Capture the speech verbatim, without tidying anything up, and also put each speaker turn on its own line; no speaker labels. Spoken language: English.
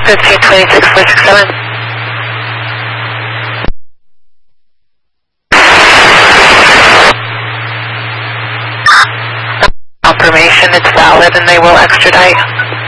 fifteen twenty-six four six seven. Confirmation it's valid and they will extradite.